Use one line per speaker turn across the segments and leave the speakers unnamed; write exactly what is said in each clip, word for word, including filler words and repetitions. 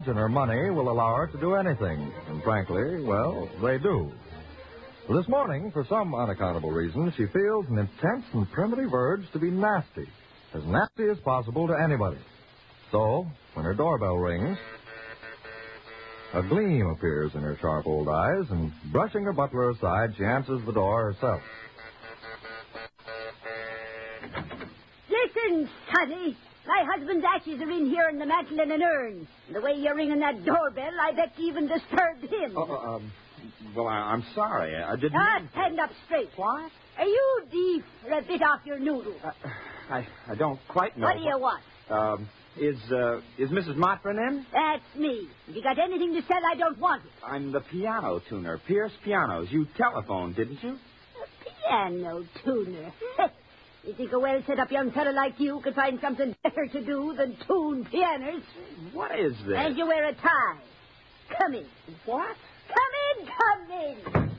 and her money will allow her to do anything. And frankly, well, they do. This morning, for some unaccountable reason, she feels an intense and primitive urge to be nasty. As nasty as possible to anybody. So, when her doorbell rings, a gleam appears in her sharp old eyes, and brushing her butler aside, she answers the door herself.
Listen, Sonny. My husband's ashes are in here in the mantle in an urn. The way you're ringing that doorbell, I bet you even disturbed him.
Oh, uh, um, well, I, I'm sorry. I didn't...
Ah, stand up straight.
What?
Are you deep or a bit off your noodle?
Uh, I I don't quite know.
What do you want?
Um, is, uh, is Missus Motrin in?
That's me. If you got anything to sell, I don't want it.
I'm the piano tuner, Pierce Pianos. You telephoned, didn't you?
A piano tuner. You think a well-set-up young fellow like you could find something better to do than tune pianos?
What is this?
And you wear a tie. Come in.
What?
Come in, come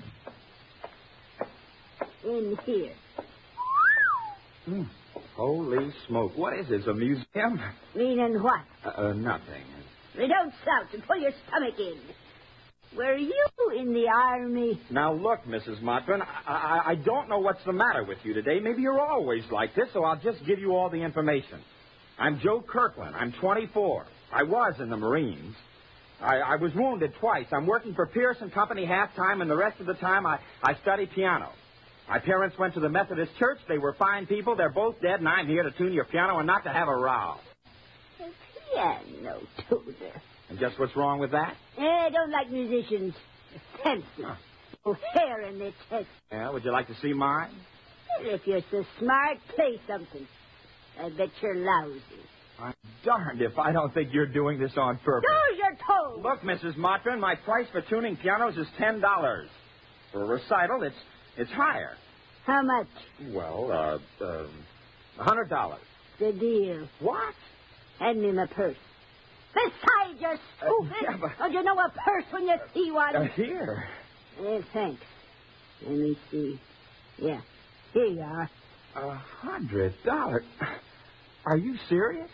in. In here.
Mm. Holy smoke. What is this, a museum?
Meaning what?
Uh, uh, nothing.
We don't shout and pull your stomach in. Were you in the army?
Now, look, Missus Motrin, I, I, I don't know what's the matter with you today. Maybe you're always like this, so I'll just give you all the information. I'm Joe Kirkland. I'm twenty-four. I was in the Marines. I, I was wounded twice. I'm working for Pierce and Company half-time, and the rest of the time I, I study piano. My parents went to the Methodist Church. They were fine people. They're both dead, and I'm here to tune your piano and not to have a row.
A piano tuner.
And just what's wrong with that?
Eh, I don't like musicians. Offensive. Huh. No hair in their chest.
Yeah, would you like to see mine?
Well, if you're so smart, play something. I bet you're lousy.
I'm darned if I don't think you're doing this on purpose.
Do as you're told.
Look, Missus Motrin, my price for tuning pianos is ten dollars. For a recital, it's it's higher.
How much?
Well, uh, uh, one hundred dollars.
The deal.
What?
Hand me my purse. Besides, you're stupid. Uh, yeah, but... Don't you know a purse when you see one?
Uh, here.
Eh, thanks. Let me see. Yeah, here you are.
A hundred dollars? Are you serious?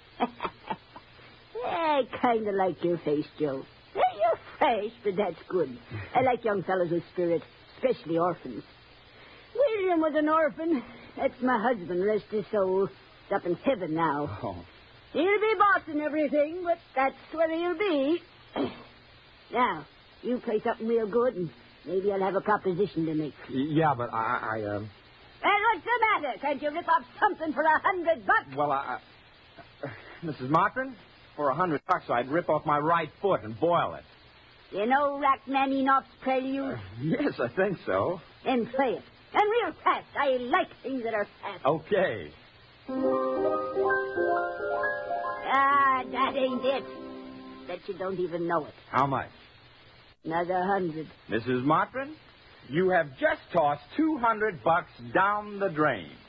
I kind of like your face, Joe. Eh, you're fresh, but that's good. I like young fellows with spirit, especially orphans. William was an orphan. That's my husband, rest his soul. He's up in heaven now.
Oh.
He'll be bossing everything, but that's where he'll be. Now, you play something real good, and maybe I'll have a proposition to make.
Yeah, but I, I um...
Well, what's the matter? Can't you rip off something for a hundred bucks?
Well, I... Uh, Missus Motrin, for a hundred bucks, I'd rip off my right foot and boil it.
You know Rachmaninoff's prelude?
Uh, yes, I think so.
Then play it. And real fast. I like things that are fast.
Okay.
Ah, that ain't it. Bet you don't even know it.
How much?
Another hundred.
Missus Motrin, you have just tossed two hundred bucks down the drain.